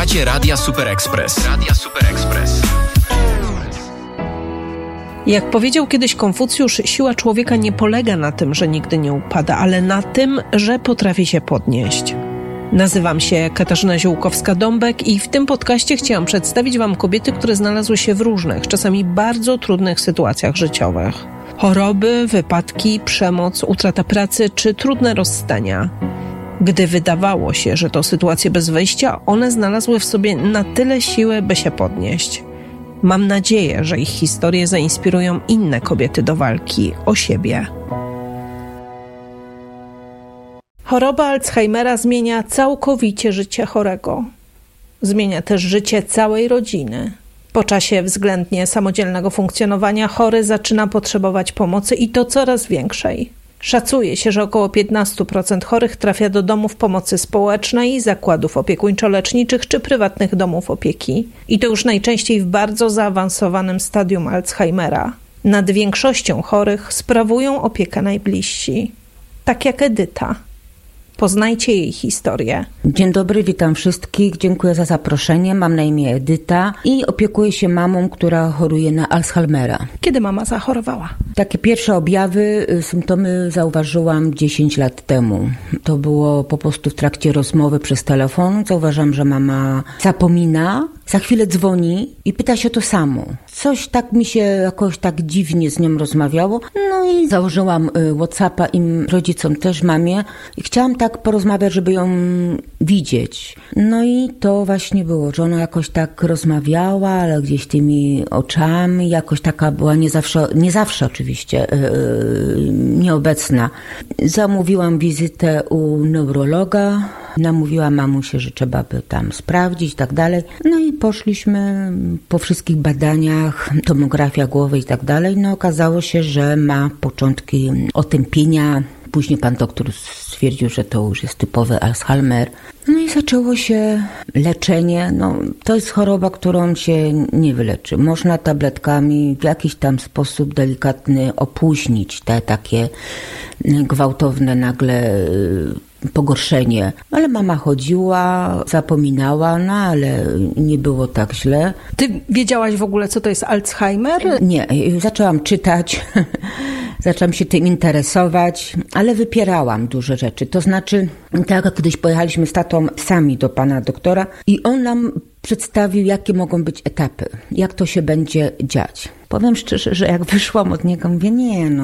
Słuchacie Radia Super Express. Radia Super Express. Jak powiedział kiedyś Konfucjusz, siła człowieka nie polega na tym, że nigdy nie upada, ale na tym, że potrafi się podnieść. Nazywam się Katarzyna Ziółkowska-Dąbek i w tym podcaście chciałam przedstawić Wam kobiety, które znalazły się w różnych, czasami bardzo trudnych sytuacjach życiowych. Choroby, wypadki, przemoc, utrata pracy czy trudne rozstania. Gdy wydawało się, że to sytuacje bez wyjścia, one znalazły w sobie na tyle siły, by się podnieść. Mam nadzieję, że ich historie zainspirują inne kobiety do walki o siebie. Choroba Alzheimera zmienia całkowicie życie chorego. Zmienia też życie całej rodziny. Po czasie względnie samodzielnego funkcjonowania chory zaczyna potrzebować pomocy i to coraz większej. Szacuje się, że około 15% chorych trafia do domów pomocy społecznej, zakładów opiekuńczo-leczniczych czy prywatnych domów opieki. I to już najczęściej w bardzo zaawansowanym stadium Alzheimera. Nad większością chorych sprawują opiekę najbliżsi. Tak jak Edyta. Poznajcie jej historię. Dzień dobry, witam wszystkich. Dziękuję za zaproszenie. Mam na imię Edyta i opiekuję się mamą, która choruje na Alzheimera. Kiedy mama zachorowała? Takie pierwsze objawy, symptomy zauważyłam 10 lat temu. To było po prostu w trakcie rozmowy przez telefon. Zauważam, że mama zapomina, za chwilę dzwoni i pyta się o to samo. Coś tak mi się jakoś tak dziwnie z nią rozmawiało. No i założyłam WhatsAppa im rodzicom, też mamie. I chciałam tak porozmawiać, żeby ją widzieć. No i to właśnie było, że ona jakoś tak rozmawiała, ale gdzieś tymi oczami, jakoś taka była nie zawsze oczywiście, nieobecna. Zamówiłam wizytę u neurologa, namówiłam mamusię, że trzeba by tam sprawdzić i tak dalej. No i poszliśmy po wszystkich badaniach, tomografia głowy i tak dalej. No okazało się, że ma początki otępienia. Później pan doktor stwierdził, że to już jest typowy Alzheimer. No i zaczęło się leczenie. No, to jest choroba, którą się nie wyleczy. Można tabletkami w jakiś tam sposób delikatny opóźnić te takie gwałtowne nagle pogorszenie. Ale mama chodziła, zapominała, no ale nie było tak źle. Ty wiedziałaś w ogóle, co to jest Alzheimer? Nie, zaczęłam czytać, zaczęłam się tym interesować, ale wypierałam duże rzeczy. To znaczy, tak jak kiedyś pojechaliśmy z tatą sami do pana doktora i on nam przedstawił, jakie mogą być etapy, jak to się będzie dziać. Powiem szczerze, że jak wyszłam od niego, mówię,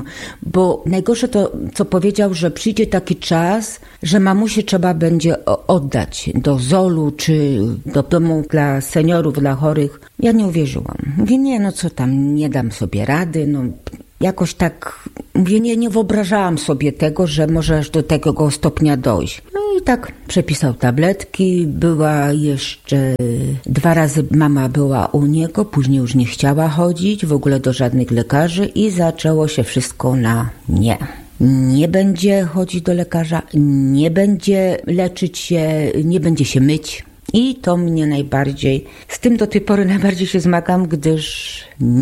bo najgorsze to, co powiedział, że przyjdzie taki czas, że mamusię trzeba będzie oddać do ZOL-u czy do domu dla seniorów, dla chorych. Ja nie uwierzyłam. Mówię, co tam, nie dam sobie rady, jakoś tak, mówię, nie wyobrażałam sobie tego, że może aż do tego stopnia dojść. No i tak przepisał tabletki, była jeszcze 2 razy mama była u niego, później już nie chciała chodzić w ogóle do żadnych lekarzy i zaczęło się wszystko na nie. Nie będzie chodzić do lekarza, nie będzie leczyć się, nie będzie się myć. I to mnie najbardziej, z tym do tej pory najbardziej się zmagam, gdyż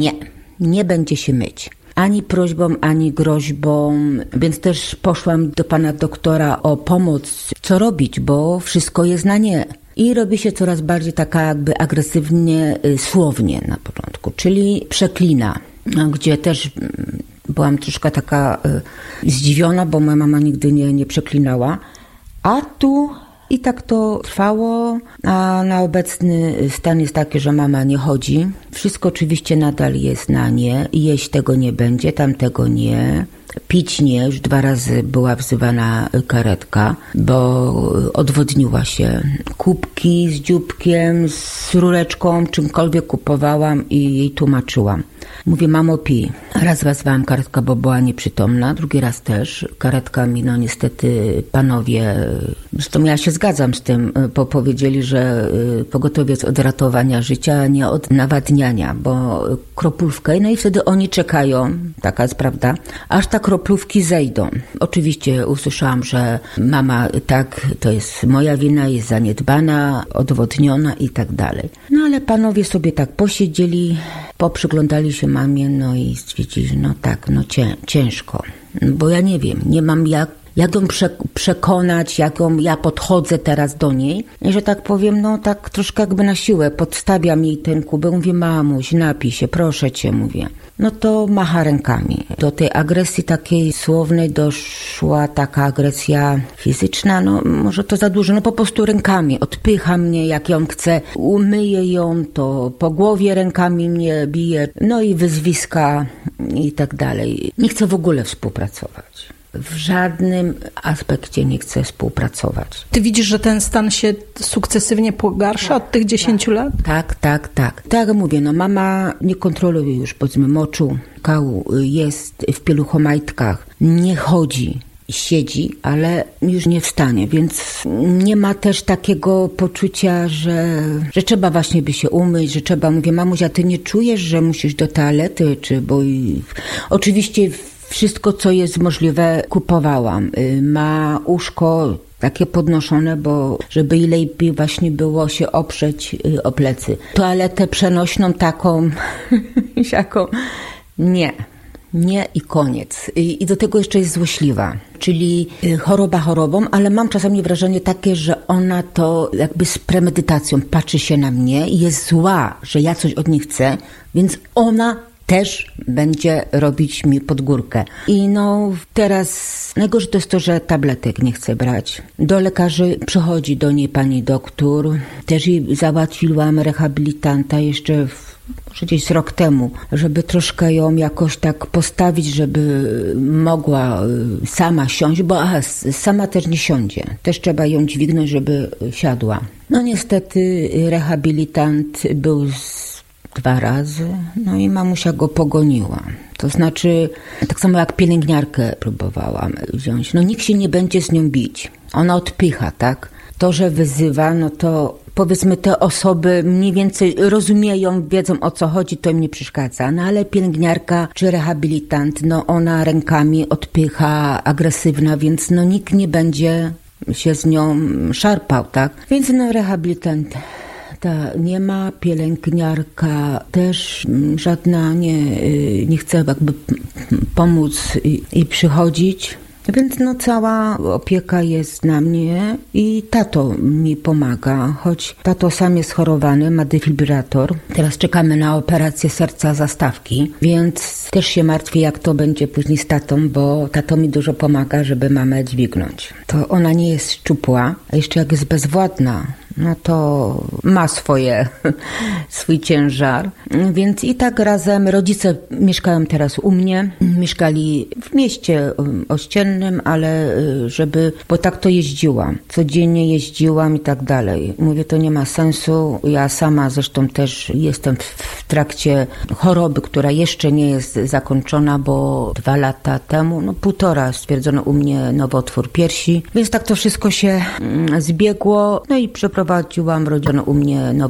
nie będzie się myć. Ani prośbą, ani groźbą, więc też poszłam do pana doktora o pomoc, co robić, bo wszystko jest na nie. I robi się coraz bardziej taka jakby agresywnie, słownie na początku, czyli przeklina, gdzie też byłam troszkę taka zdziwiona, bo moja mama nigdy nie przeklinała, a tu i tak to trwało, a na obecny stan jest taki, że mama nie chodzi. Wszystko oczywiście nadal jest na nie. Jeść tego nie będzie, tamtego nie. Pić nie. Już 2 razy była wzywana karetka, bo odwodniła się. Kubki z dzióbkiem, z rureczką, czymkolwiek kupowałam i jej tłumaczyłam. Mówię, mamo, pij. Raz wezwałam karetkę, bo była nieprzytomna, drugi raz też. Karetka mi, niestety panowie, zresztą ja się zgadzam z tym, bo powiedzieli, że pogotowiec od ratowania życia, a nie od nawadniania, bo kroplówkę, no i wtedy oni czekają, taka jest prawda, aż tak kroplówki zejdą. Oczywiście usłyszałam, że mama tak, to jest moja wina, jest zaniedbana, odwodniona i tak dalej. No ale panowie sobie tak posiedzieli, poprzyglądali się mamie, no i stwierdzili, ciężko. Bo ja nie wiem, nie mam jak ją przekonać, jak ja podchodzę teraz do niej. I że tak powiem, no tak troszkę jakby na siłę podstawiam jej ten kubek. Mówię, mamuś, napij się, proszę cię, mówię. No to macha rękami. Do tej agresji takiej słownej doszła taka agresja fizyczna, no może to za dużo, no po prostu rękami. Odpycha mnie, jak ją chce, umyję ją, to po głowie rękami mnie bije, no i wyzwiska i tak dalej. Nie chcę w ogóle współpracować. W żadnym aspekcie nie chcę współpracować. Ty widzisz, że ten stan się sukcesywnie pogarsza od tych 10 lat? Tak. Tak jak mówię, no mama nie kontroluje już, powiedzmy, moczu, kału, jest w pieluchomajtkach, nie chodzi, siedzi, ale już nie wstanie, więc nie ma też takiego poczucia, że trzeba właśnie by się umyć, że trzeba, mówię, mamuś, a ty nie czujesz, że musisz do toalety, oczywiście wszystko, co jest możliwe, kupowałam. Ma łóżko takie podnoszone, bo żeby jej lepiej właśnie było się oprzeć o plecy. Toaletę przenośną taką, siaką, nie i koniec. I do tego jeszcze jest złośliwa. Czyli choroba chorobą, ale mam czasami wrażenie takie, że ona to jakby z premedytacją patrzy się na mnie i jest zła, że ja coś od niej chcę, więc ona też będzie robić mi pod górkę. I no teraz najgorsze to jest to, że tabletek nie chce brać. Do lekarzy przychodzi do niej pani doktor. Też jej załatwiłam rehabilitanta jeszcze może gdzieś rok temu, żeby troszkę ją jakoś tak postawić, żeby mogła sama siąść, bo sama też nie siądzie. Też trzeba ją dźwignąć, żeby siadła. No niestety rehabilitant był 2 razy, no i mamusia go pogoniła. To znaczy, tak samo jak pielęgniarkę próbowałam wziąć, no nikt się nie będzie z nią bić. Ona odpycha, tak? To, że wyzywa, no to powiedzmy te osoby mniej więcej rozumieją, wiedzą o co chodzi, to im nie przeszkadza. No ale pielęgniarka czy rehabilitant, no ona rękami odpycha, agresywna, więc no nikt nie będzie się z nią szarpał, tak? Więc no rehabilitant nie ma, pielęgniarka też żadna nie chce jakby pomóc i przychodzić. Więc no cała opieka jest na mnie i tato mi pomaga, choć tato sam jest chorowany, ma defibrylator. Teraz czekamy na operację serca zastawki, więc też się martwię, jak to będzie później z tatą, bo tato mi dużo pomaga, żeby mamę dźwignąć. To ona nie jest szczupła, a jeszcze jak jest bezwładna, no to ma swój ciężar. Więc i tak razem rodzice mieszkają teraz u mnie. Mieszkali w mieście ościennym, ale bo tak to jeździłam. Codziennie jeździłam i tak dalej. Mówię, to nie ma sensu. Ja sama zresztą też jestem w trakcie choroby, która jeszcze nie jest zakończona, bo 2 lata temu, 1,5 stwierdzono u mnie nowotwór piersi. Więc tak to wszystko się zbiegło. No i przeprowadziłam rodzinę u mnie